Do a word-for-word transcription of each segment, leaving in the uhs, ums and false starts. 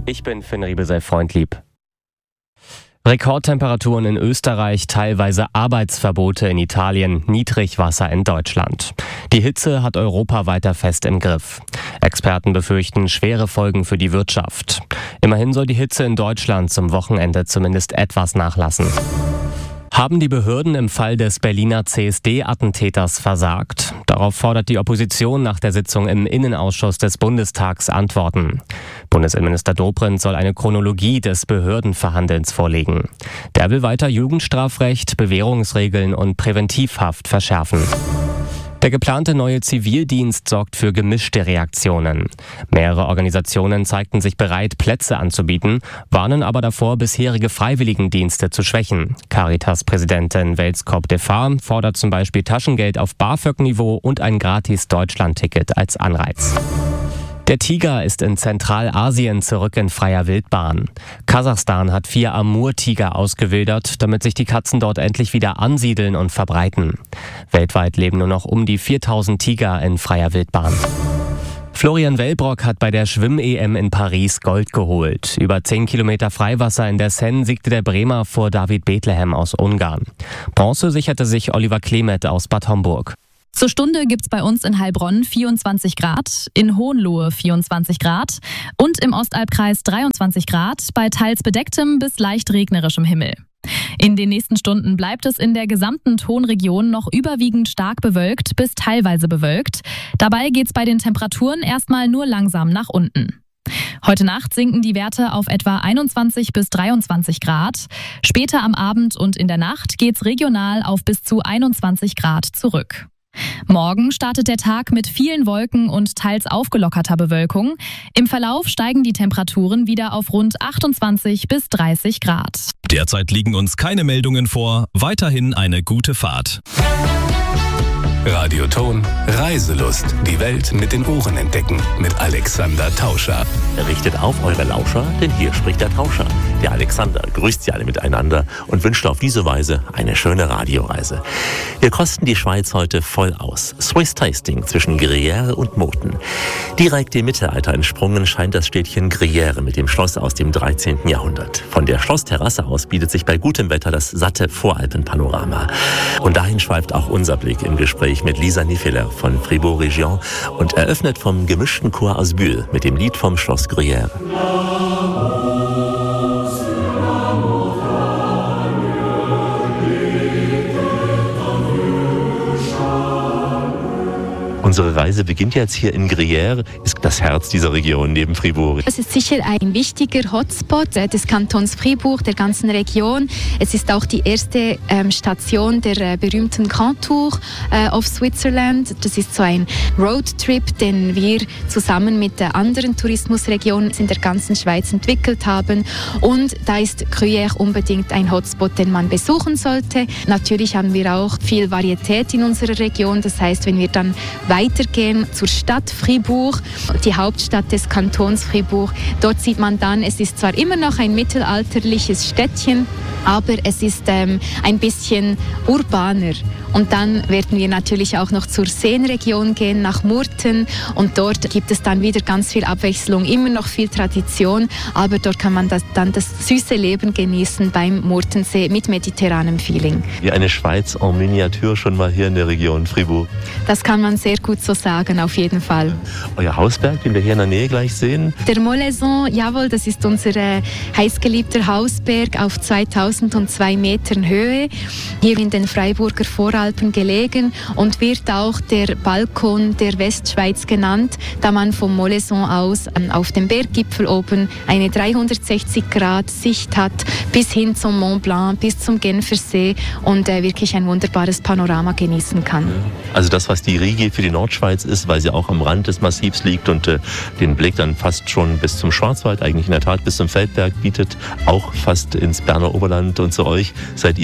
Ich bin Finn Riebesell-Freundlieb. Rekordtemperaturen in Österreich, teilweise Arbeitsverbote in Italien, Niedrigwasser in Deutschland. Die Hitze hat Europa weiter fest im Griff. Experten befürchten schwere Folgen für die Wirtschaft. Immerhin soll die Hitze in Deutschland zum Wochenende zumindest etwas nachlassen. Haben die Behörden im Fall des Berliner C S D-Attentäters versagt? Darauf fordert die Opposition nach der Sitzung im Innenausschuss des Bundestags Antworten. Bundesinnenminister Dobrindt soll eine Chronologie des Behördenverhandelns vorlegen. Der will weiter Jugendstrafrecht, Bewährungsregeln und Präventivhaft verschärfen. Der geplante neue Zivildienst sorgt für gemischte Reaktionen. Mehrere Organisationen zeigten sich bereit, Plätze anzubieten, warnen aber davor, bisherige Freiwilligendienste zu schwächen. Caritas-Präsidentin Welskop Defar fordert zum Beispiel Taschengeld auf BAföG-Niveau und ein gratis Deutschland-Ticket als Anreiz. Der Tiger ist in Zentralasien zurück in freier Wildbahn. Kasachstan hat vier Amur-Tiger ausgewildert, damit sich die Katzen dort endlich wieder ansiedeln und verbreiten. Weltweit leben nur noch um die viertausend Tiger in freier Wildbahn. Florian Wellbrock hat bei der Schwimm-E M in Paris Gold geholt. Über zehn Kilometer Freiwasser in der Seine siegte der Bremer vor David Bethlehem aus Ungarn. Bronze sicherte sich Oliver Klemet aus Bad Homburg. Zur Stunde gibt's bei uns in Heilbronn vierundzwanzig Grad, in Hohenlohe vierundzwanzig Grad und im Ostalbkreis dreiundzwanzig Grad bei teils bedecktem bis leicht regnerischem Himmel. In den nächsten Stunden bleibt es in der gesamten Tonregion noch überwiegend stark bewölkt bis teilweise bewölkt. Dabei geht's bei den Temperaturen erstmal nur langsam nach unten. Heute Nacht sinken die Werte auf etwa einundzwanzig bis dreiundzwanzig Grad. Später am Abend und in der Nacht geht's regional auf bis zu einundzwanzig Grad zurück. Morgen startet der Tag mit vielen Wolken und teils aufgelockerter Bewölkung. Im Verlauf steigen die Temperaturen wieder auf rund achtundzwanzig bis dreißig Grad. Derzeit liegen uns keine Meldungen vor. Weiterhin eine gute Fahrt. Radioton Reiselust. Die Welt mit den Ohren entdecken. Mit Alexander Tauscher. Richtet auf eure Lauscher, denn hier spricht der Tauscher. Der Alexander grüßt sie alle miteinander und wünscht auf diese Weise eine schöne Radioreise. Wir kosten die Schweiz heute voll aus. Swiss Tasting zwischen Gruyère und Moten. Direkt im Mittelalter entsprungen scheint das Städtchen Gruyère mit dem Schloss aus dem dreizehnten Jahrhundert. Von der Schlossterrasse aus bietet sich bei gutem Wetter das satte Voralpenpanorama. Und dahin schweift auch unser Blick im Gespräch mit Lisa Nifeler von Fribourg Region und eröffnet vom gemischten Chor aus Bühl mit dem Lied vom Schloss Gruyère. Unsere Reise beginnt jetzt hier in Gruyère, ist das Herz dieser Region neben Fribourg. Es ist sicher ein wichtiger Hotspot des Kantons Fribourg, der ganzen Region. Es ist auch die erste ähm, Station der äh, berühmten Grand Tour äh, of Switzerland. Das ist so ein Roadtrip, den wir zusammen mit äh, anderen Tourismusregionen in der ganzen Schweiz entwickelt haben. Und da ist Gruyère unbedingt ein Hotspot, den man besuchen sollte. Natürlich haben wir auch viel Varietät in unserer Region. Das heißt, wenn wir dann weitergehen zur Stadt Fribourg, die Hauptstadt des Kantons Fribourg. Dort sieht man dann, es ist zwar immer noch ein mittelalterliches Städtchen, aber es ist ähm, ein bisschen urbaner. Und dann werden wir natürlich auch noch zur Seenregion gehen, nach Murten. Und dort gibt es dann wieder ganz viel Abwechslung, immer noch viel Tradition. Aber dort kann man das, dann das süße Leben genießen beim Murtensee mit mediterranem Feeling. Wie eine Schweiz en Miniatur schon mal hier in der Region Fribourg. Das kann man sehr gut so sagen, auf jeden Fall. Euer Hausberg, den wir hier in der Nähe gleich sehen? Der Molaison, jawohl, das ist unser äh, heißgeliebter Hausberg auf zweitausendzwei Metern Höhe. Hier in den Freiburger Voralpen gelegen und wird auch der Balkon der Westschweiz genannt, da man vom Molaison aus ähm, auf dem Berggipfel oben eine dreihundertsechzig Grad Sicht hat, bis hin zum Mont Blanc, bis zum Genfersee und äh, wirklich ein wunderbares Panorama genießen kann. Also das, was die Rigi für die Nordschweiz ist, weil sie auch am Rand des Massivs liegt und äh, den Blick dann fast schon bis zum Schwarzwald, eigentlich in der Tat bis zum Feldberg bietet, auch fast ins Berner Oberland. Und zu euch seid ihr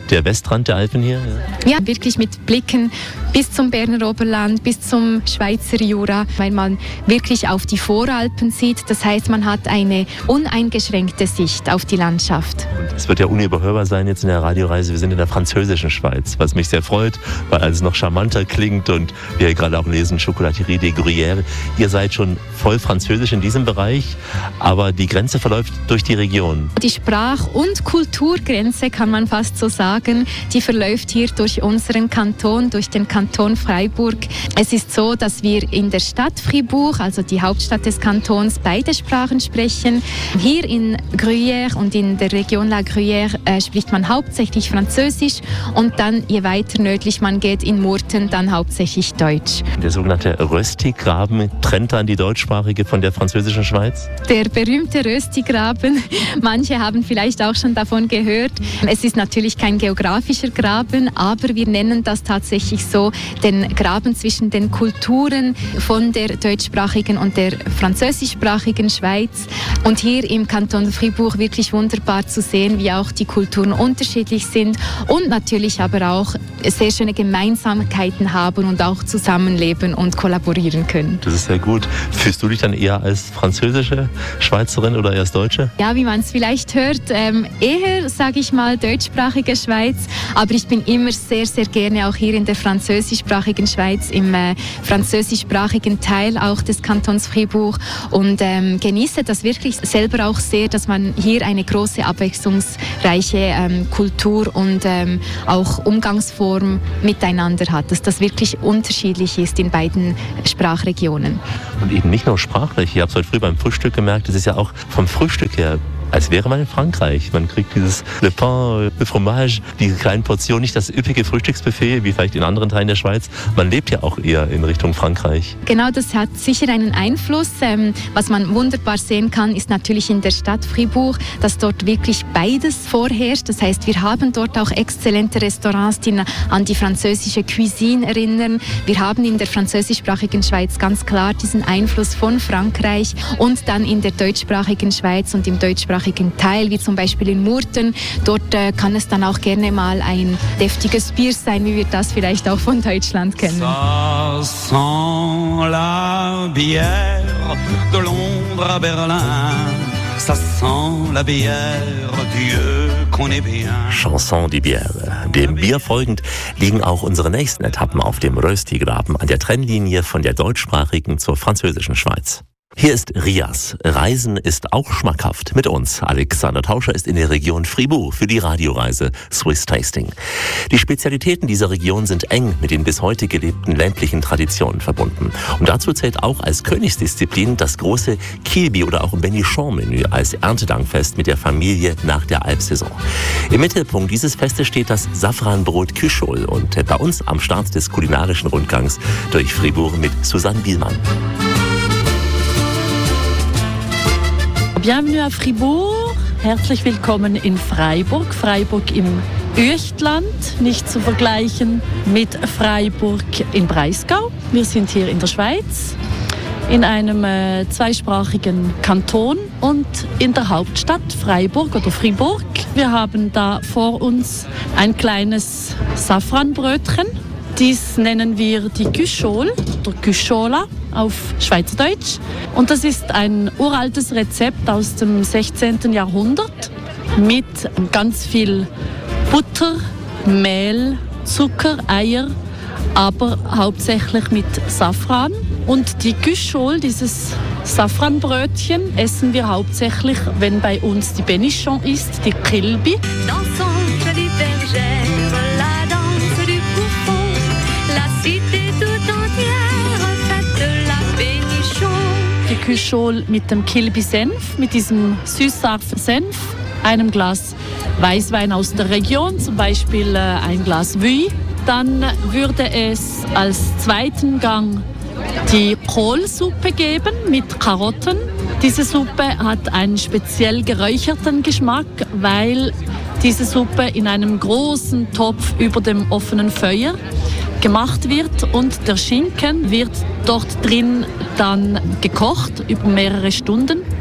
der Westrand der Alpen hier? Ja, ja, wirklich mit Blicken bis zum Berner Oberland, bis zum Schweizer Jura, weil man wirklich auf die Voralpen sieht. Das heißt, man hat eine uneingeschränkte Sicht auf die Landschaft. Und es wird ja unüberhörbar sein jetzt in der Radioreise. Wir sind in der französischen Schweiz, was mich sehr freut, weil es noch charmanter klingt und wir hier gerade auch lesen, Chocolaterie des Gruyères. Ihr seid schon voll französisch in diesem Bereich, aber die Grenze verläuft durch die Region. Die Sprach- und Kulturgrenze, kann man fast so sagen, die verläuft hier durch unseren Kanton, durch den Kanton Freiburg. Es ist so, dass wir in der Stadt Fribourg, also die Hauptstadt des Kantons, beide Sprachen sprechen. Hier in Gruyère und in der Region La Gruyère äh, spricht man hauptsächlich Französisch und dann, je weiter nördlich man geht, in Murten, dann hauptsächlich Deutsch. Der sogenannte Röstigraben trennt dann die deutschsprachige von der französischen Schweiz? Der berühmte Röstigraben, manche haben vielleicht auch schon davon gehört. Es ist natürlich kein geografischer Graben, aber wir nennen das tatsächlich so, den Graben zwischen den Kulturen von der deutschsprachigen und der französischsprachigen Schweiz. Und hier im Kanton Fribourg wirklich wunderbar zu sehen, wie auch die Kulturen unterschiedlich sind und natürlich aber auch sehr schöne Gemeinsamkeiten haben und auch zusammenleben und kollaborieren können. Das ist sehr gut. Fühlst du dich dann eher als französische Schweizerin oder als Deutsche? Ja, wie man es vielleicht hört, ähm, eher, sage ich mal, deutschsprachige Schweiz, aber ich bin immer sehr, sehr gerne auch hier in der französischsprachigen Schweiz, im äh, französischsprachigen Teil auch des Kantons Fribourg und ähm, genieße das wirklich selber auch sehr, dass man hier eine große abwechslungsreiche ähm, Kultur und ähm, auch Umgangsform miteinander hat, dass das wirklich unterschiedlich ist in beiden Sprachregionen. Und eben nicht nur sprachlich, ich habe es heute früh beim Frühstück gemerkt, es ist ja auch vom Frühstück her, als wäre man in Frankreich. Man kriegt dieses Le Pain, Le Fromage, diese kleinen Portionen, nicht das üppige Frühstücksbuffet, wie vielleicht in anderen Teilen der Schweiz. Man lebt ja auch eher in Richtung Frankreich. Genau, das hat sicher einen Einfluss. Ähm, was man wunderbar sehen kann, ist natürlich in der Stadt Fribourg, dass dort wirklich beides vorherrscht. Das heißt, wir haben dort auch exzellente Restaurants, die an die französische Cuisine erinnern. Wir haben in der französischsprachigen Schweiz ganz klar diesen Einfluss von Frankreich und dann in der deutschsprachigen Schweiz und im deutschsprachigen Teil, wie zum Beispiel in Murten. Dort äh, kann es dann auch gerne mal ein deftiges Bier sein, wie wir das vielleicht auch von Deutschland kennen. Ça sent la bière de Londres à Berlin. Ça sent la bière, Dieu connaît bien. Chanson de Bière. Dem Bier folgend liegen auch unsere nächsten Etappen auf dem Röstigraben an der Trennlinie von der deutschsprachigen zur französischen Schweiz. Hier ist Rias. Reisen ist auch schmackhaft. Mit uns. Alexander Tauscher ist in der Region Fribourg für die Radioreise Swiss Tasting. Die Spezialitäten dieser Region sind eng mit den bis heute gelebten ländlichen Traditionen verbunden. Und dazu zählt auch als Königsdisziplin das große Kilby oder auch Benichon-Menü als Erntedankfest mit der Familie nach der Alpsaison. Im Mittelpunkt dieses Festes steht das Safranbrot Cuchol und bei uns am Start des kulinarischen Rundgangs durch Fribourg mit Susanne Bielmann. Bienvenue à Fribourg, herzlich willkommen in Freiburg. Freiburg im Üechtland, nicht zu vergleichen mit Freiburg in Breisgau. Wir sind hier in der Schweiz, in einem äh, zweisprachigen Kanton und in der Hauptstadt Freiburg oder Fribourg. Wir haben da vor uns ein kleines Safranbrötchen. Dies nennen wir die Cuchol oder Cuchola auf Schweizerdeutsch. Und das ist ein uraltes Rezept aus dem sechzehnten Jahrhundert mit ganz viel Butter, Mehl, Zucker, Eier, aber hauptsächlich mit Safran. Und die Cuchol, dieses Safranbrötchen, essen wir hauptsächlich, wenn bei uns die Benichon ist, die Kilby. Die Cuchol mit dem Kilby-Senf, mit diesem süß-scharfen Senf, einem Glas Weißwein aus der Region, zum Beispiel äh, ein Glas Vuy. Dann würde es als zweiten Gang die Kohlsuppe geben mit Karotten. Diese Suppe hat einen speziell geräucherten Geschmack, weil diese Suppe in einem großen Topf über dem offenen Feuer gemacht wird und der Schinken wird dort drin dann gekocht über mehrere Stunden.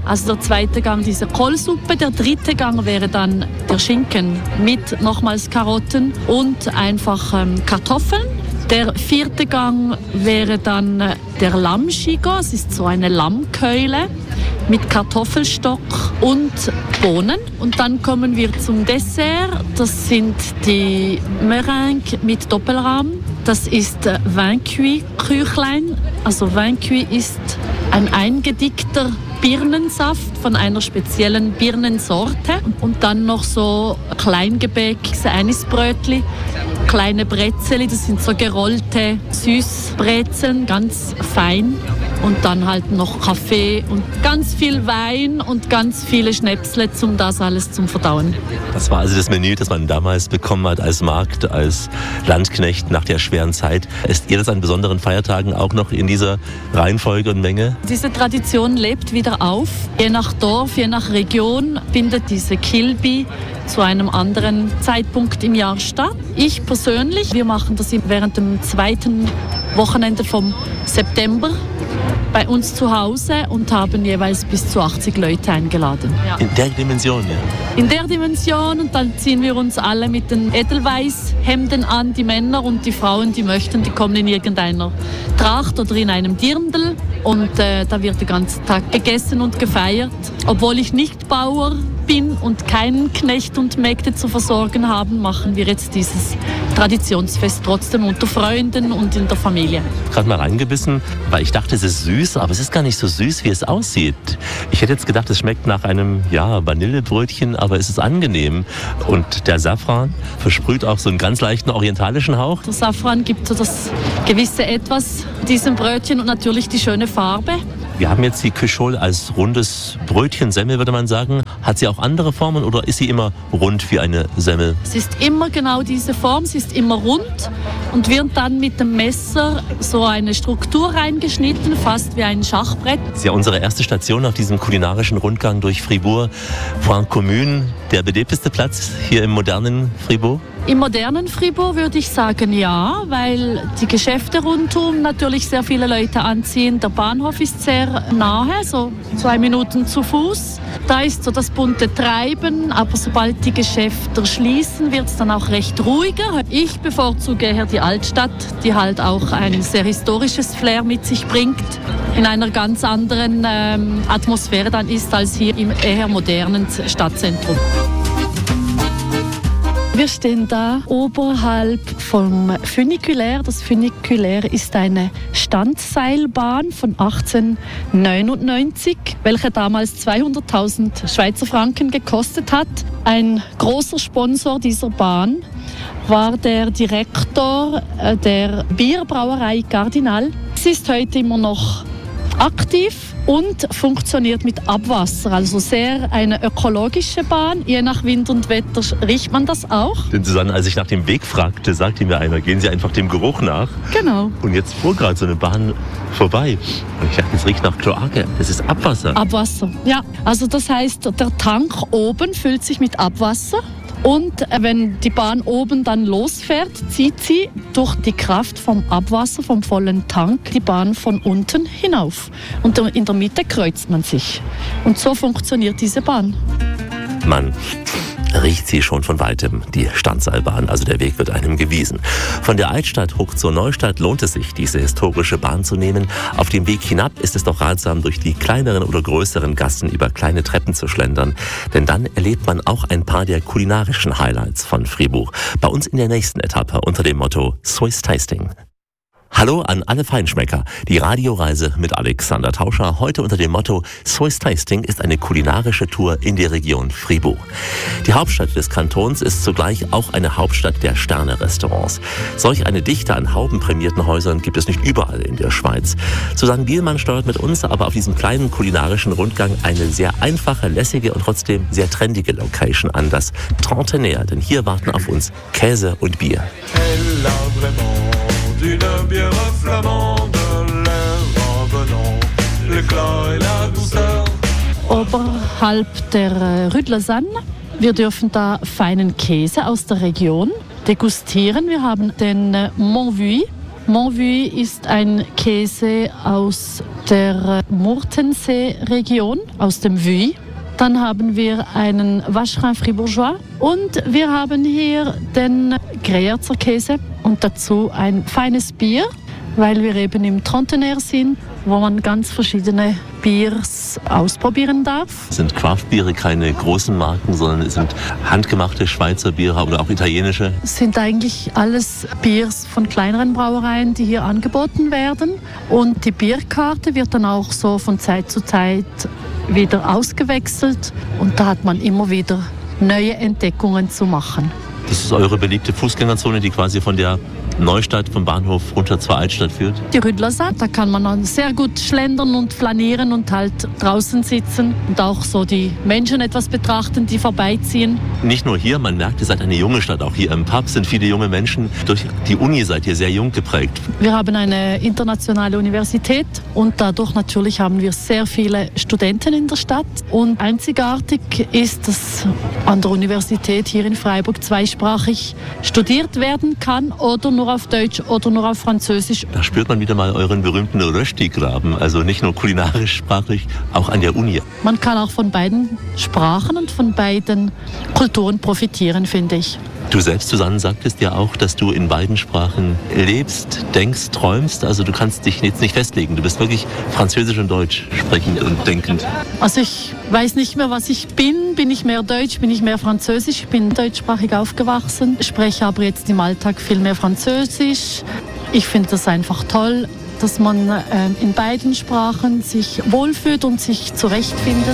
Also der zweite Gang diese Kohlsuppe, der dritte Gang wäre dann der Schinken mit nochmals Karotten und einfach ähm, Kartoffeln. Der vierte Gang wäre dann der Lammschigo, es ist so eine Lammkeule mit Kartoffelstock und Bohnen. Und dann kommen wir zum Dessert, das sind die Meringues mit Doppelrahm. Das ist Vin cuit Küchlein, also Vin cuit ist ein eingedickter Birnensaft von einer speziellen Birnensorte und dann noch so Kleingebäck, Anisbrötli, kleine Brezeli, das sind so gerollte Süßbrezeln, ganz fein. Und dann halt noch Kaffee und ganz viel Wein und ganz viele Schnäpsle, um das alles zum Verdauen. Das war also das Menü, das man damals bekommen hat als Magd, als Landknecht nach der schweren Zeit. Esst ihr das an besonderen Feiertagen auch noch in dieser Reihenfolge und Menge? Diese Tradition lebt wieder auf. Je nach Dorf, je nach Region findet diese Kilbi zu einem anderen Zeitpunkt im Jahr statt. Ich persönlich, wir machen das während dem zweiten Wochenende vom September bei uns zu Hause und haben jeweils bis zu achtzig Leute eingeladen. Ja. In der Dimension, ja? In der Dimension, und dann ziehen wir uns alle mit den Edelweißhemden an, die Männer und die Frauen, die möchten, die kommen in irgendeiner Tracht oder in einem Dirndl und äh, da wird den ganzen Tag gegessen und gefeiert. Obwohl ich nicht Bauer bin und keinen Knecht und Mägde zu versorgen haben, machen wir jetzt dieses Traditionsfest trotzdem unter Freunden und in der Familie. Gerade mal reingebissen, weil ich dachte, es ist süß, aber es ist gar nicht so süß, wie es aussieht. Ich hätte jetzt gedacht, es schmeckt nach einem ja, Vanillebrötchen, aber es ist angenehm. Und der Safran versprüht auch so einen ganz leichten orientalischen Hauch. Der Safran gibt so das gewisse Etwas diesem Brötchen und natürlich die schöne Farbe. Wir haben jetzt die Quichol als rundes Brötchen, Semmel würde man sagen. Hat sie auch andere Formen oder ist sie immer rund wie eine Semmel? Es ist immer genau diese Form, sie ist immer rund und wird dann mit dem Messer so eine Struktur reingeschnitten, fast wie ein Schachbrett. Das ist ja unsere erste Station auf diesem kulinarischen Rundgang durch Fribourg. Point Commune, der belebteste Platz hier im modernen Fribourg? Im modernen Fribourg würde ich sagen ja, weil die Geschäfte rundum natürlich sehr viele Leute anziehen. Der Bahnhof ist sehr nahe, so zwei Minuten zu Fuß. Da ist so das bunte Treiben, aber sobald die Geschäfte schließen, wird es dann auch recht ruhiger. Ich bevorzuge eher die Altstadt, die halt auch ein sehr historisches Flair mit sich bringt, in einer ganz anderen ähm, Atmosphäre dann ist als hier im eher modernen Stadtzentrum. Wir stehen da oberhalb vom Funiculaire. Das Funiculaire ist eine Standseilbahn von achtzehnhundertneunundneunzig, welche damals zweihunderttausend Schweizer Franken gekostet hat. Ein großer Sponsor dieser Bahn war der Direktor der Bierbrauerei Cardinal. Sie ist heute immer noch aktiv und funktioniert mit Abwasser, also sehr eine ökologische Bahn. Je nach Wind und Wetter riecht man das auch. Denn Susanne, als ich nach dem Weg fragte, sagte mir einer, gehen Sie einfach dem Geruch nach. Genau. Und jetzt fuhr gerade so eine Bahn vorbei. Und ich dachte, es riecht nach Kloake. Das ist Abwasser. Abwasser, ja. Also das heißt, der Tank oben füllt sich mit Abwasser. Und wenn die Bahn oben dann losfährt, zieht sie durch die Kraft vom Abwasser, vom vollen Tank, die Bahn von unten hinauf. Und in der Mitte kreuzt man sich. Und so funktioniert diese Bahn. Man riecht sie schon von weitem, die Standseilbahn, also der Weg wird einem gewiesen. Von der Altstadt hoch zur Neustadt lohnt es sich, diese historische Bahn zu nehmen. Auf dem Weg hinab ist es doch ratsam, durch die kleineren oder größeren Gassen über kleine Treppen zu schlendern. Denn dann erlebt man auch ein paar der kulinarischen Highlights von Fribourg. Bei uns in der nächsten Etappe unter dem Motto Swiss Tasting. Hallo an alle Feinschmecker. Die Radioreise mit Alexander Tauscher. Heute unter dem Motto Swiss Tasting ist eine kulinarische Tour in die Region Fribourg. Die Hauptstadt des Kantons ist zugleich auch eine Hauptstadt der Sterne-Restaurants. Solch eine Dichte an haubenprämierten Häusern gibt es nicht überall in der Schweiz. Susanne Bielmann steuert mit uns aber auf diesem kleinen kulinarischen Rundgang eine sehr einfache, lässige und trotzdem sehr trendige Location an, das Trentenaire. Denn hier warten auf uns Käse und Bier. D'une bière flamande, l'air revenant, l'éclat et la douceur. Oberhalb der Rue de Lausanne. Wir dürfen da feinen Käse aus der Region degustieren. Wir haben den Montvue. Montvue ist ein Käse aus der Murtensee-Region, aus dem Vuy. Dann haben wir einen Vacherin Fribourgeois und wir haben hier den Greyerzer Käse und dazu ein feines Bier, weil wir eben im Trentenaire sind, wo man ganz verschiedene Biers ausprobieren darf. Es sind Craft-Biere, keine großen Marken, sondern es sind handgemachte Schweizer Biere oder auch italienische. Es sind eigentlich alles Biers von kleineren Brauereien, die hier angeboten werden. Und die Bierkarte wird dann auch so von Zeit zu Zeit wieder ausgewechselt. Und da hat man immer wieder neue Entdeckungen zu machen. Das ist eure beliebte Fußgängerzone, die quasi von der Neustadt, vom Bahnhof runter zur Altstadt führt? Die Rue de la Salle, da kann man dann sehr gut schlendern und flanieren und halt draußen sitzen und auch so die Menschen etwas betrachten, die vorbeiziehen. Nicht nur hier, man merkt, ihr seid eine junge Stadt. Auch hier im Pub sind viele junge Menschen. Durch die Uni seid ihr sehr jung geprägt. Wir haben eine internationale Universität und dadurch natürlich haben wir sehr viele Studenten in der Stadt. Und einzigartig ist, dass an der Universität hier in Freiburg zweisprachig studiert werden kann oder nur auf Deutsch oder nur auf Französisch. Da spürt man wieder mal euren berühmten Rösti-Graben, also nicht nur kulinarisch, sprachlich, auch an der Uni. Man kann auch von beiden Sprachen und von beiden Kulturen profitieren, finde ich. Du selbst, Susanne, sagtest ja auch, dass du in beiden Sprachen lebst, denkst, träumst. Also du kannst dich jetzt nicht festlegen. Du bist wirklich Französisch und Deutsch sprechend und denkend. Also ich weiß nicht mehr, was ich bin. Bin ich mehr Deutsch, bin ich mehr Französisch? Ich bin deutschsprachig aufgewachsen, spreche aber jetzt im Alltag viel mehr Französisch. Ich finde das einfach toll, dass man äh, in beiden Sprachen sich wohlfühlt und sich zurechtfindet.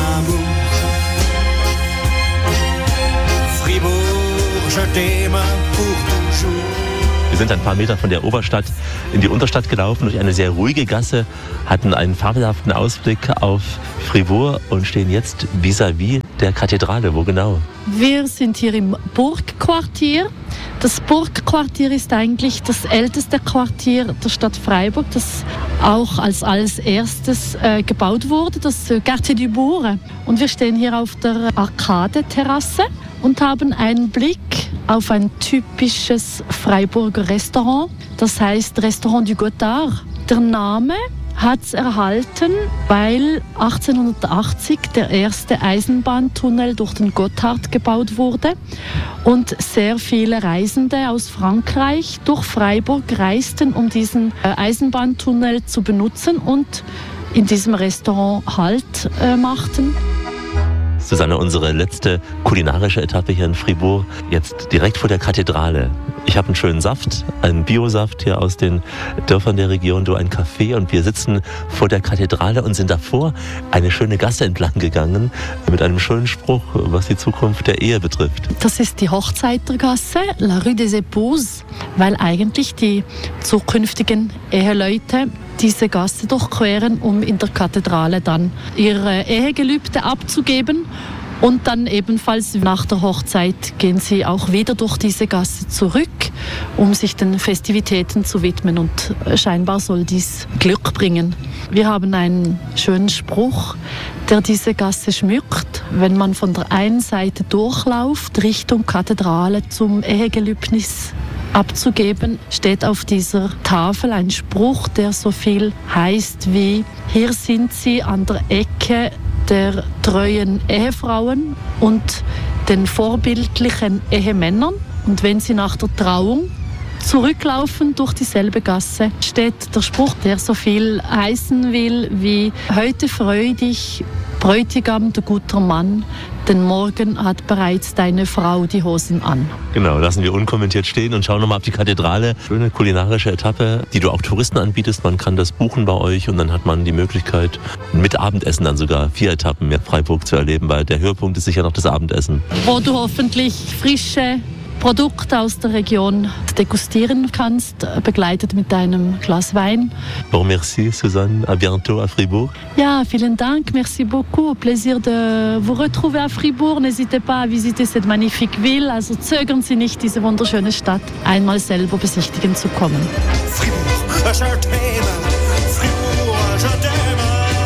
Wir sind ein paar Meter von der Oberstadt in die Unterstadt gelaufen, durch eine sehr ruhige Gasse, hatten einen fabelhaften Ausblick auf Fribourg und stehen jetzt vis-à-vis der Kathedrale. Wo genau? Wir sind hier im Burgquartier. Das Burgquartier ist eigentlich das älteste Quartier der Stadt Freiburg, das auch als als erstes äh, gebaut wurde, das äh, Quartier du Bourg. Und wir stehen hier auf der Arkade-Terrasse und haben einen Blick auf ein typisches Freiburger Restaurant, das heißt Restaurant du Gothard. Der Name hat es erhalten, weil achtzehnhundertachtzig der erste Eisenbahntunnel durch den Gotthard gebaut wurde und sehr viele Reisende aus Frankreich durch Freiburg reisten, um diesen Eisenbahntunnel zu benutzen und in diesem Restaurant Halt äh, machten. Susanne, unsere letzte kulinarische Etappe hier in Fribourg, jetzt direkt vor der Kathedrale. Ich habe einen schönen Saft, einen Biosaft hier aus den Dörfern der Region, du ein Café und wir sitzen vor der Kathedrale und sind davor eine schöne Gasse entlang gegangen mit einem schönen Spruch, was die Zukunft der Ehe betrifft. Das ist die Hochzeitergasse, La Rue des Épouses, weil eigentlich die zukünftigen Eheleute diese Gasse durchqueren, um in der Kathedrale dann ihre Ehegelübde abzugeben. Und dann ebenfalls nach der Hochzeit gehen sie auch wieder durch diese Gasse zurück, um sich den Festivitäten zu widmen. Und scheinbar soll dies Glück bringen. Wir haben einen schönen Spruch, der diese Gasse schmückt. Wenn man von der einen Seite durchläuft, Richtung Kathedrale zum Ehegelübnis abzugeben, steht auf dieser Tafel ein Spruch, der so viel heißt wie: Hier sind sie an der Ecke der treuen Ehefrauen und den vorbildlichen Ehemännern. Und wenn sie nach der Trauung zurücklaufen durch dieselbe Gasse, steht der Spruch, der so viel heißen will wie: Heute freu dich, Bräutigam, du guter Mann, denn morgen hat bereits deine Frau die Hosen an. Genau, lassen wir unkommentiert stehen und schauen nochmal auf die Kathedrale. Schöne kulinarische Etappe, die du auch Touristen anbietest. Man kann das buchen bei euch und dann hat man die Möglichkeit, mit Abendessen dann sogar vier Etappen mehr Freiburg zu erleben, weil der Höhepunkt ist sicher noch das Abendessen. Wo du hoffentlich frische Produkte aus der Region degustieren kannst, begleitet mit einem Glas Wein. Bon, merci Susanne, à bientôt à Fribourg. Ja, vielen Dank, merci beaucoup. Au plaisir de vous retrouver à Fribourg. N'hésitez pas à visiter cette magnifique ville. Also zögern Sie nicht, diese wunderschöne Stadt einmal selber besichtigen zu kommen. Fribourg, je t'aime. Fribourg, je t'aime.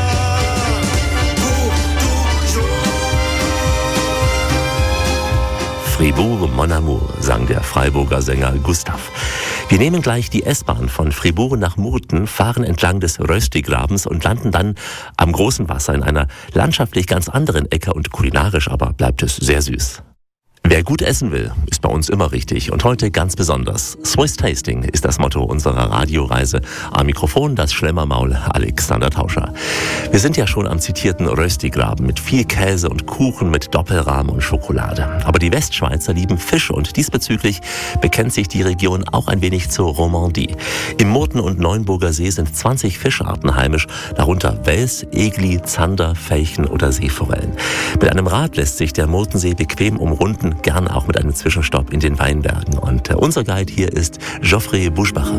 Pour toujours. Fribourg, mon amour, sang der Freiburger Sänger Gustav. Wir nehmen gleich die S-Bahn von Fribourg nach Murten, fahren entlang des Rösti-Grabens und landen dann am großen Wasser in einer landschaftlich ganz anderen Ecke und kulinarisch aber bleibt es sehr süß. Wer gut essen will, ist bei uns immer richtig und heute ganz besonders. Swiss Tasting ist das Motto unserer Radioreise. Am Mikrofon das Schlemmermaul Alexander Tauscher. Wir sind ja schon am zitierten Rösti-Graben mit viel Käse und Kuchen mit Doppelrahm und Schokolade. Aber die Westschweizer lieben Fisch und diesbezüglich bekennt sich die Region auch ein wenig zur Romandie. Im Murten- und Neuenburger See sind zwanzig Fischarten heimisch, darunter Wels, Egli, Zander, Felchen oder Seeforellen. Mit einem Rad lässt sich der Murtensee bequem umrunden, gern auch mit einem Zwischenstopp in den Weinbergen. Und äh, unser Guide hier ist Geoffrey Buschbacher.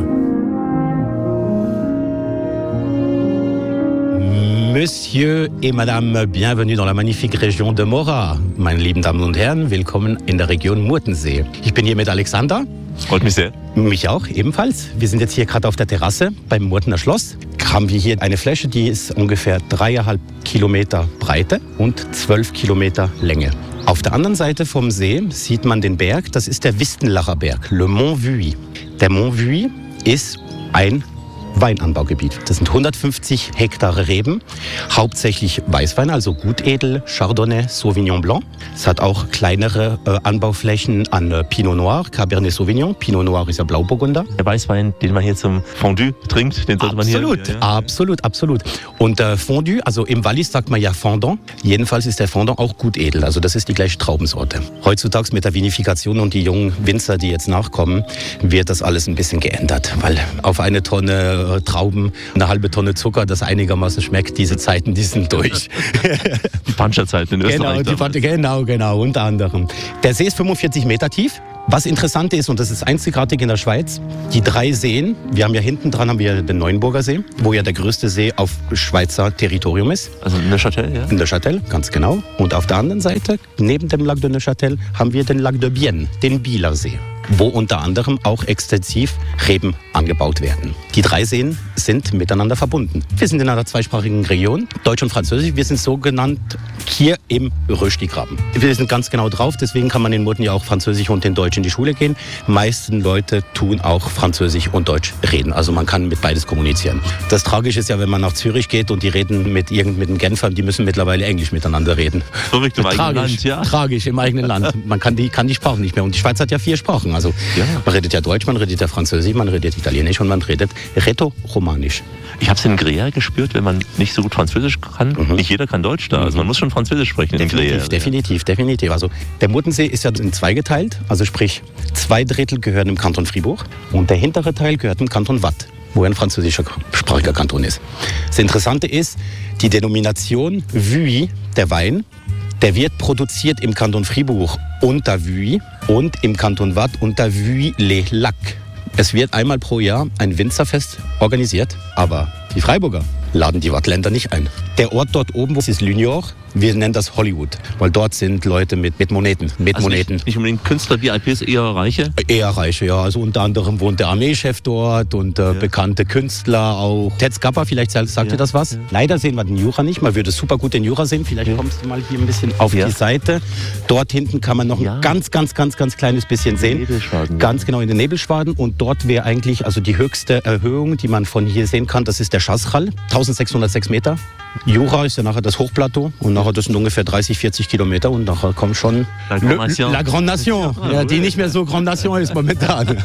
Monsieur et Madame, bienvenue dans la magnifique Region de Mora. Meine lieben Damen und Herren, willkommen in der Region Murtensee. Ich bin hier mit Alexander. Freut mich sehr. Mich auch, ebenfalls. Wir sind jetzt hier gerade auf der Terrasse beim Murtener Schloss. Haben wir hier eine Fläche, die ist ungefähr dreieinhalb Kilometer Breite und zwölf Kilometer Länge. Auf der anderen Seite vom See sieht man den Berg, das ist der Wistenlacher Berg, Le Mont Vuy. Der Mont Vuy ist ein Weinanbaugebiet. Das sind hundertfünfzig Hektar Reben, hauptsächlich Weißwein, also Gutedel, Chardonnay, Sauvignon Blanc. Es hat auch kleinere äh, Anbauflächen an äh, Pinot Noir, Cabernet Sauvignon. Pinot Noir ist ja Blauburgunder. Der Weißwein, den man hier zum Fondue trinkt, den sollte man hier... Absolut, ja, ja. absolut, absolut. Und äh, Fondue, also im Wallis sagt man ja Fendant. Jedenfalls ist der Fendant auch Gutedel, also das ist die gleiche Traubensorte. Heutzutage mit der Vinifikation und die jungen Winzer, die jetzt nachkommen, wird das alles ein bisschen geändert, weil auf eine Tonne Trauben, eine halbe Tonne Zucker, das einigermaßen schmeckt. Diese Zeiten, die sind durch. Die Puncherzeiten in Österreich. Genau, die Pan- genau, genau, unter anderem. Der See ist fünfundvierzig Meter tief. Was interessant ist, und das ist einzigartig in der Schweiz, die drei Seen, wir haben ja hinten dran haben wir den Neuenburger See, wo ja der größte See auf Schweizer Territorium ist. Also Neuchâtel, ja? Neuchâtel, ganz genau. Und auf der anderen Seite, neben dem Lac de Neuchâtel, haben wir den Lac de Bienne, den Bieler See, wo unter anderem auch extensiv Reben angebaut werden. Die drei Seen sind miteinander verbunden. Wir sind in einer zweisprachigen Region, Deutsch und Französisch. Wir sind so genannt hier im Rösti-Graben. Wir sind ganz genau drauf, deswegen kann man in Murten ja auch Französisch und in Deutsch in die Schule gehen. Die meisten Leute tun auch Französisch und Deutsch reden, also man kann mit beides kommunizieren. Das Tragische ist ja, wenn man nach Zürich geht und die reden mit irgendeinem Genfern, die müssen mittlerweile Englisch miteinander reden. Verrückt im eigenen Land, ja. Tragisch im eigenen Land. Man kann die, kann die Sprachen nicht mehr. Und die Schweiz hat ja vier Sprachen. Also ja. Man redet ja Deutsch, man redet ja Französisch, man redet Italienisch und man redet Rätoromanisch. Ich habe es in Gruyère gespürt, wenn man nicht so gut Französisch kann. Mhm. Nicht jeder kann Deutsch da. Also man muss schon Französisch sprechen in Definitiv, Gruyère. definitiv, definitiv. Also der Murtensee ist ja in zwei geteilt. Also sprich, zwei Drittel gehören im Kanton Fribourg und der hintere Teil gehört im Kanton Waadt, wo ein französischer sprachiger Kanton ist. Das Interessante ist, die Denomination Vuy, der Wein, der wird produziert im Kanton Fribourg unter Vuy und im Kanton Waadt unter Vuy-les-Lacs. Es wird einmal pro Jahr ein Winzerfest organisiert, aber die Freiburger laden die Wattländer nicht ein. Der Ort dort oben, wo es ist Lunior, wir nennen das Hollywood, weil dort sind Leute mit, mit Moneten. Mit also Moneten. Nicht, nicht unbedingt Künstler, V I Ps, eher Reiche? Eher Reiche, ja. Also unter anderem wohnt der Armeechef dort und äh, ja. bekannte Künstler auch. Ted Scappa, vielleicht sagt ja. dir das was? Ja. Leider sehen wir den Jura nicht. Man würde super gut den Jura sehen. Vielleicht ja. kommst du mal hier ein bisschen auf ja. die Seite. Dort hinten kann man noch ja. ein ganz, ganz, ganz, ganz kleines bisschen sehen. Nebelschwaden. Ganz genau in den Nebelschwaden. Und dort wäre eigentlich also die höchste Erhöhung, die man von hier sehen kann, das ist der Chasseral, eintausendsechshundertsechs Meter. Jura ist ja nachher das Hochplateau und nachher das sind ungefähr dreißig, vierzig Kilometer und nachher kommt schon La Grande Nation, La Grande Nation ja, die nicht mehr so Grande Nation ist momentan.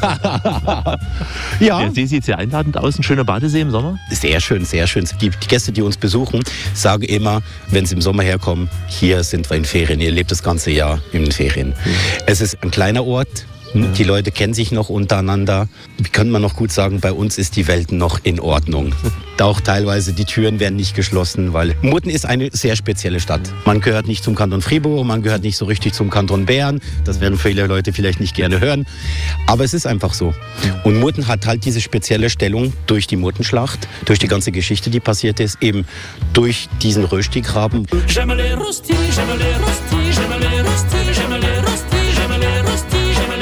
Ja. Der See sieht sehr einladend aus, ein schöner Badesee im Sommer. Sehr schön, sehr schön. Die, die Gäste, die uns besuchen, sagen immer, wenn sie im Sommer herkommen, hier sind wir in Ferien, ihr lebt das ganze Jahr in den Ferien. Mhm. Es ist ein kleiner Ort. Die Leute kennen sich noch untereinander. Wie kann man noch gut sagen, bei uns ist die Welt noch in Ordnung. Auch teilweise die Türen werden nicht geschlossen, weil Murten ist eine sehr spezielle Stadt. Man gehört nicht zum Kanton Fribourg, man gehört nicht so richtig zum Kanton Bern. Das werden viele Leute vielleicht nicht gerne hören. Aber es ist einfach so. Und Murten hat halt diese spezielle Stellung durch die Murtenschlacht, durch die ganze Geschichte, die passiert ist, eben durch diesen Rösti-Graben. J'aime les Rösti, j'aime les Rösti, j'aime les Rösti, j'aime les Rösti, j'aime les Rösti.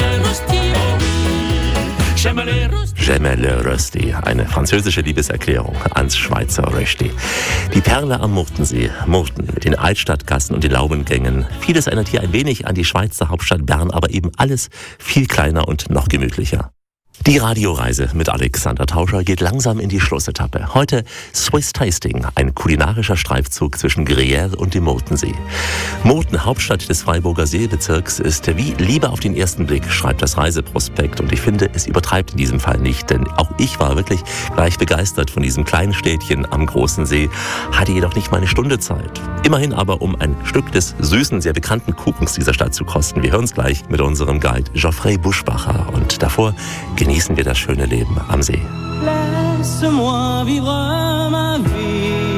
J'aime le Rösti, eine französische Liebeserklärung ans Schweizer Rösti. Die Perle am Murtensee, Murten mit den Altstadtgassen und den Laubengängen. Vieles erinnert hier ein wenig an die Schweizer Hauptstadt Bern, aber eben alles viel kleiner und noch gemütlicher. Die Radioreise mit Alexander Tauscher geht langsam in die Schlussetappe. Heute Swiss Tasting, ein kulinarischer Streifzug zwischen Gruyère und dem Murtensee. Murten, Hauptstadt des Freiburger Seebezirks, ist wie Liebe auf den ersten Blick, schreibt das Reiseprospekt. Und ich finde, es übertreibt in diesem Fall nicht, denn auch ich war wirklich gleich begeistert von diesem kleinen Städtchen am großen See, hatte jedoch nicht mal eine Stunde Zeit. Immerhin aber, um ein Stück des süßen, sehr bekannten Kuchens dieser Stadt zu kosten. Wir hören es gleich mit unserem Guide Geoffrey Buschbacher. Und davor genießen wir das schöne Leben am See. Laisse-moi vivre ma vie.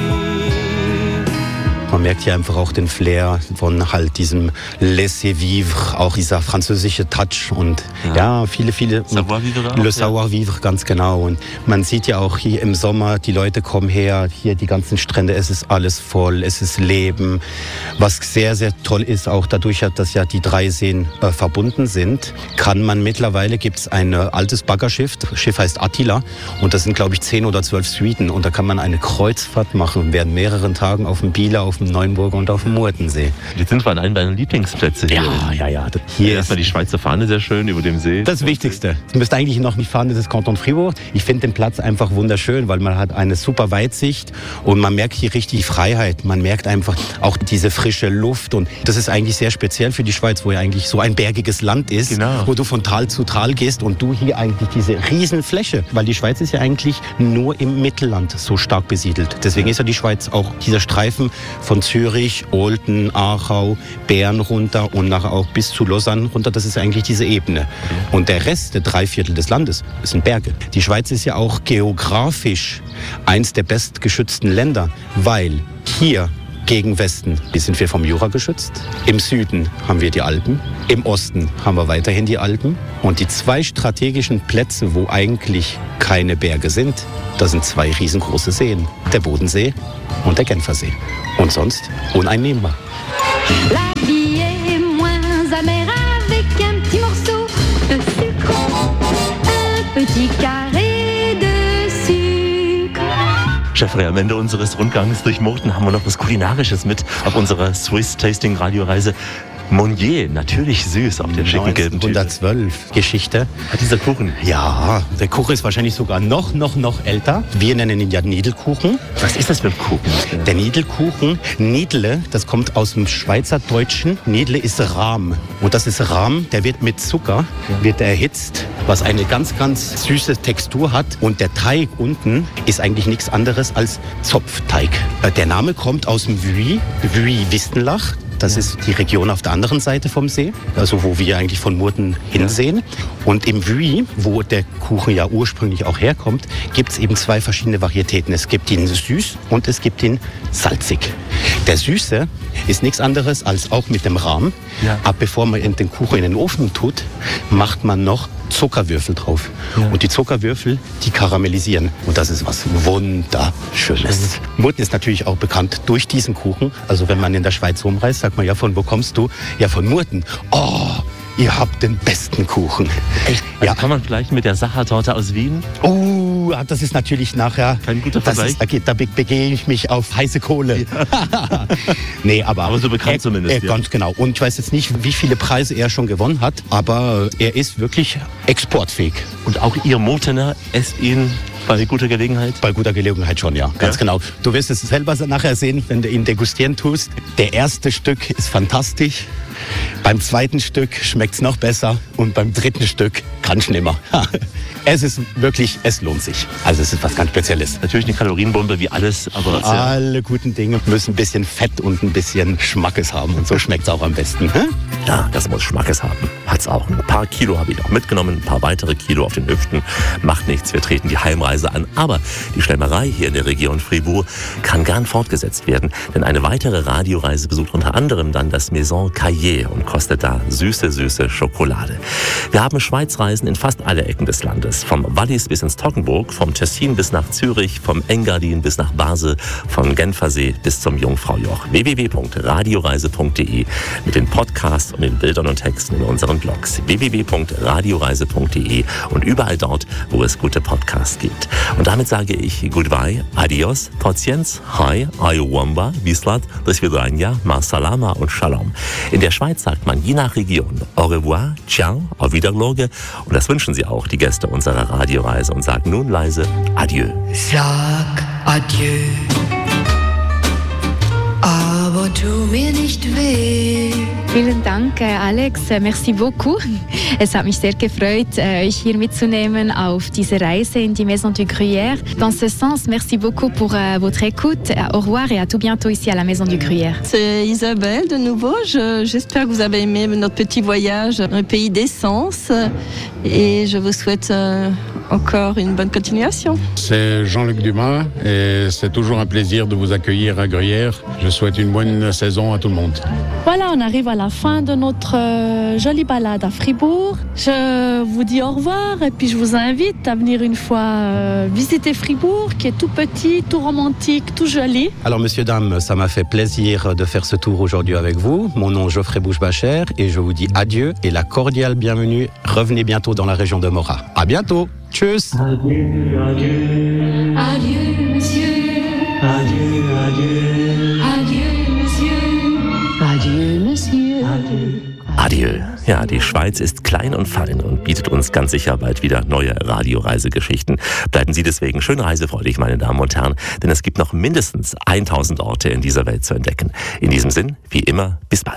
Man merkt hier einfach auch den Flair von halt diesem Laissez-vivre, auch dieser französische Touch und ja, ja viele, viele... Savoir-vivre. Le Savoir-vivre, ganz genau. Und man sieht ja auch hier im Sommer, die Leute kommen her, hier die ganzen Strände, es ist alles voll, es ist Leben. Was sehr, sehr toll ist, auch dadurch, dass ja die drei Seen äh, verbunden sind, kann man mittlerweile, gibt es ein äh, altes Baggerschiff, das Schiff heißt Attila und das sind, glaube ich, zehn oder zwölf Suiten und da kann man eine Kreuzfahrt machen, während mehreren Tagen auf dem Bieler, auf dem Neuenburger und auf dem Murtensee. Jetzt sind wir an einem deiner Lieblingsplätze hier. Ja, ja, ja. Hier ist die Schweizer Fahne sehr schön über dem See. Das Wichtigste. Es müsste eigentlich noch die Fahne des Kanton Fribourg. Ich finde den Platz einfach wunderschön, weil man hat eine super Weitsicht und man merkt hier richtig Freiheit. Man merkt einfach auch diese frische Luft und das ist eigentlich sehr speziell für die Schweiz, wo ja eigentlich so ein bergiges Land ist, genau, wo du von Tal zu Tal gehst und du hier eigentlich diese Riesenfläche, weil die Schweiz ist ja eigentlich nur im Mittelland so stark besiedelt. Deswegen ist ja die Schweiz auch dieser Streifen von Zürich, Olten, Aarau, Bern runter und nachher auch bis zu Lausanne runter. Das ist eigentlich diese Ebene. Und der Rest, der drei Viertel des Landes, sind Berge. Die Schweiz ist ja auch geografisch eins der bestgeschützten Länder, weil hier gegen Westen sind wir vom Jura geschützt. Im Süden haben wir die Alpen. Im Osten haben wir weiterhin die Alpen. Und die zwei strategischen Plätze, wo eigentlich keine Berge sind, das sind zwei riesengroße Seen. Der Bodensee und der Genfersee. Und sonst uneinnehmbar. La vie est moins amère avec un petit morceau de sucre, un petit carré de sucre. Geoffrey, am Ende unseres Rundgangs durch Murten haben wir noch was Kulinarisches mit auf unserer Swiss Tasting Radioreise. Monnier, natürlich süß auf der schicken gelben Tüte. neunzehnhundertzwölf Geschichte. Hat dieser Kuchen? Ja, der Kuchen ist wahrscheinlich sogar noch, noch, noch älter. Wir nennen ihn ja Niedelkuchen. Was ist das für ein Kuchen? Der Niedelkuchen, Niedle, das kommt aus dem Schweizerdeutschen. Niedle ist Rahm. Und das ist Rahm, der wird mit Zucker, wird erhitzt, was eine ganz, ganz süße Textur hat. Und der Teig unten ist eigentlich nichts anderes als Zopfteig. Der Name kommt aus dem Vuy, Vuy-Wistenlach. Das ist die Region auf der anderen Seite vom See, also wo wir eigentlich von Murten hinsehen. Und im Vuy, wo der Kuchen ja ursprünglich auch herkommt, gibt es eben zwei verschiedene Varietäten. Es gibt ihn süß und es gibt ihn salzig. Der Süße ist nichts anderes als auch mit dem Rahm. Ja. Aber bevor man den Kuchen in den Ofen tut, macht man noch Zuckerwürfel drauf. Ja. Und die Zuckerwürfel, die karamellisieren. Und das ist was Wunderschönes. Murten ist natürlich auch bekannt durch diesen Kuchen. Also wenn man in der Schweiz rumreist, sagt man ja, von wo kommst du? Ja, von Murten. Oh, ihr habt den besten Kuchen. Echt? Also ja. Kann man vielleicht mit der Sachertorte aus Wien? Oh, das ist natürlich nachher... Kein guter Vergleich. Das ist, da, da begehe ich mich auf heiße Kohle. Ja. Nee, aber... Aber so bekannt er, zumindest. Er, ja. Ganz genau. Und ich weiß jetzt nicht, wie viele Preise er schon gewonnen hat, aber er ist wirklich exportfähig. Und auch ihr Murtener esst ihn... Bei guter Gelegenheit? Bei guter Gelegenheit schon, ja. Ganz ja? genau. Du wirst es selber nachher sehen, wenn du ihn degustieren tust. Der erste Stück ist fantastisch. Beim zweiten Stück schmeckt es noch besser. Und beim dritten Stück kann es nimmer. Es ist wirklich, es lohnt sich. Also es ist was ganz Spezielles. Natürlich eine Kalorienbombe wie alles, aber... Alle guten Dinge müssen ein bisschen Fett und ein bisschen Schmackes haben. Und so schmeckt es auch am besten. Ja, das muss Schmackes haben. Hat's auch. Ein paar Kilo habe ich auch mitgenommen. Ein paar weitere Kilo auf den Hüften. Macht nichts, wir treten die Heimreise an. Aber die Schlemmerei hier in der Region Fribourg kann gern fortgesetzt werden. Denn eine weitere Radioreise besucht unter anderem dann das Maison Caillé und kostet da süße, süße Schokolade. Wir haben Schweizreisen in fast alle Ecken des Landes. Vom Wallis bis ins Toggenburg, vom Tessin bis nach Zürich, vom Engadin bis nach Basel, vom Genfersee bis zum Jungfraujoch. w w w punkt radioreise punkt d e mit den Podcasts und den Bildern und Texten in unseren Blogs. w w w punkt radioreise punkt d e und überall dort, wo es gute Podcasts gibt. Und damit sage ich Goodbye, Adios, Pociens, Hi, Ayuwamba, Wislat, do Svidania, Ma Salama und Shalom. In der Schweiz sagt man je nach Region au revoir, ciao, auf Wiedersehen. Und das wünschen sie auch, die Gäste unserer Radioreise, und sagen nun leise Adieu. Sag Adieu, aber tu mir nicht weh. Vielen Dank, Alex. Merci beaucoup. Es hat mich sehr gefreut, euch hier mitzunehmen auf diese Reise in die Maison du Gruyère. Dans ce sens, merci beaucoup pour votre écoute. Au revoir et à tout bientôt ici à la Maison du Gruyère. C'est Isabelle de nouveau. Je, j'espère que vous avez aimé notre petit voyage dans le pays d'essence. Et je vous souhaite euh, encore une bonne continuation. C'est Jean-Luc Dumas et c'est toujours un plaisir de vous accueillir à Gruyère. Je souhaite une bonne saison à tout le monde. Voilà, on arrive à la fin de notre euh, jolie balade à Fribourg. Je vous dis au revoir et puis je vous invite à venir une fois euh, visiter Fribourg, qui est tout petit, tout romantique, tout joli. Alors, messieurs, dames, ça m'a fait plaisir de faire ce tour aujourd'hui avec vous. Mon nom est Geoffrey Bouche-Bacher et je vous dis adieu et la cordiale bienvenue. Revenez bientôt dans la région de Mora. À bientôt. Tchuss. Adieu, adieu. Adieu, monsieur. Adieu, adieu. Adieu, monsieur. Adieu, monsieur. Adieu. Adieu. Ja, die Schweiz ist klein und fein und bietet uns ganz sicher bald wieder neue Radioreisegeschichten. Bleiben Sie deswegen schön reisefreudig, meine Damen und Herren, denn es gibt noch mindestens tausend Orte in dieser Welt zu entdecken. In diesem Sinn, wie immer, bis bald.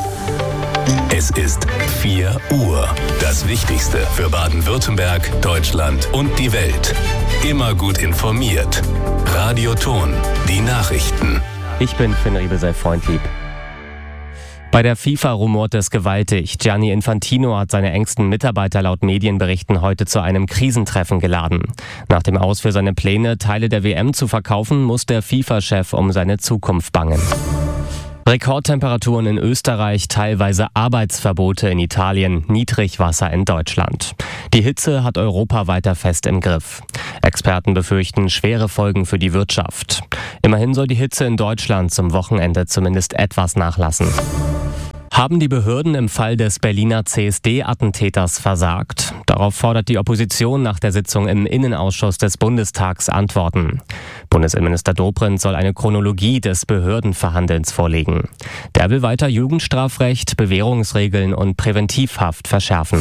Es ist vier Uhr. Das Wichtigste für Baden-Württemberg, Deutschland und die Welt. Immer gut informiert. Radio Ton, die Nachrichten. Ich bin Finn Riebesell, Freundlieb. Bei der FIFA rumort es gewaltig. Gianni Infantino hat seine engsten Mitarbeiter laut Medienberichten heute zu einem Krisentreffen geladen. Nach dem Aus für seine Pläne, Teile der W M zu verkaufen, muss der FIFA-Chef um seine Zukunft bangen. Rekordtemperaturen in Österreich, teilweise Arbeitsverbote in Italien, Niedrigwasser in Deutschland. Die Hitze hat Europa weiter fest im Griff. Experten befürchten schwere Folgen für die Wirtschaft. Immerhin soll die Hitze in Deutschland zum Wochenende zumindest etwas nachlassen. Haben die Behörden im Fall des Berliner C S D-Attentäters versagt? Darauf fordert die Opposition nach der Sitzung im Innenausschuss des Bundestags Antworten. Bundesinnenminister Dobrindt soll eine Chronologie des Behördenverhandelns vorlegen. Der will weiter Jugendstrafrecht, Bewährungsregeln und Präventivhaft verschärfen.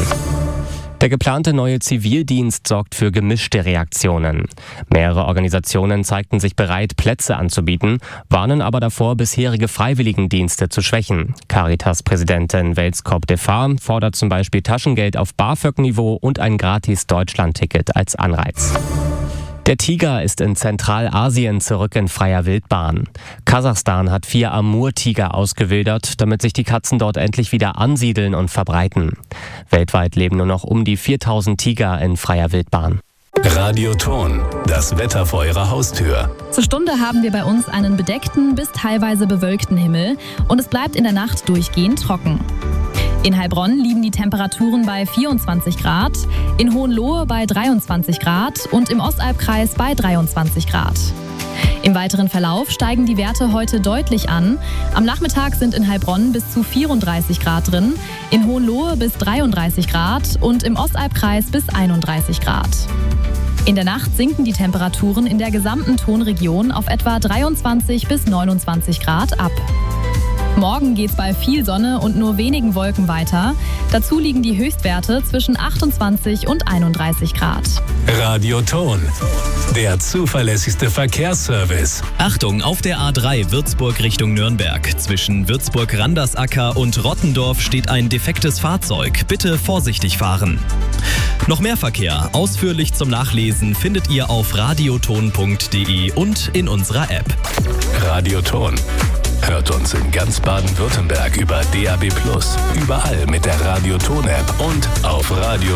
Der geplante neue Zivildienst sorgt für gemischte Reaktionen. Mehrere Organisationen zeigten sich bereit, Plätze anzubieten, warnen aber davor, bisherige Freiwilligendienste zu schwächen. Caritas-Präsidentin Welskop Defar fordert zum Beispiel Taschengeld auf BAföG-Niveau und ein gratis Deutschland-Ticket als Anreiz. Der Tiger ist in Zentralasien zurück in freier Wildbahn. Kasachstan hat vier Amur-Tiger ausgewildert, damit sich die Katzen dort endlich wieder ansiedeln und verbreiten. Weltweit leben nur noch um die viertausend Tiger in freier Wildbahn. Radio Ton, das Wetter vor Ihrer Haustür. Zur Stunde haben wir bei uns einen bedeckten bis teilweise bewölkten Himmel und es bleibt in der Nacht durchgehend trocken. In Heilbronn liegen die Temperaturen bei vierundzwanzig Grad, in Hohenlohe bei dreiundzwanzig Grad und im Ostalbkreis bei dreiundzwanzig Grad. Im weiteren Verlauf steigen die Werte heute deutlich an. Am Nachmittag sind in Heilbronn bis zu vierunddreißig Grad drin, in Hohenlohe bis dreiunddreißig Grad und im Ostalbkreis bis einunddreißig Grad. In der Nacht sinken die Temperaturen in der gesamten Tonregion auf etwa dreiundzwanzig bis neunundzwanzig Grad ab. Morgen geht's bei viel Sonne und nur wenigen Wolken weiter. Dazu liegen die Höchstwerte zwischen achtundzwanzig und einunddreißig Grad. Radio Ton, der zuverlässigste Verkehrsservice. Achtung, auf der A drei Würzburg Richtung Nürnberg. Zwischen Würzburg-Randersacker und Rottendorf steht ein defektes Fahrzeug. Bitte vorsichtig fahren. Noch mehr Verkehr, ausführlich zum Nachlesen, findet ihr auf radioton punkt de und in unserer App. Radio Ton. Hört uns in ganz Baden-Württemberg über D A B plus, überall mit der Radio Ton App und auf Radio